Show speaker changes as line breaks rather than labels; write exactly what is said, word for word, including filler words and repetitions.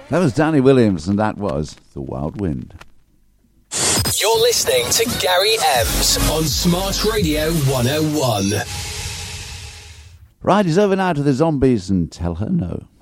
That was Danny Williams, and that was The Wild Wind.
You're listening to Gary Ems on Smart Radio one oh one.
Right, it's over now to the Zombies and Tell Her No.